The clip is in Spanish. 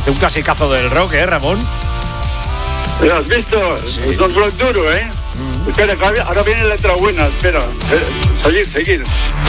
parece un clasicazo del rock, Ramón. ¿Lo has visto? Sí. Es un rock duro, ¿eh? Espera, ahora viene la letra buena, espera. Seguir.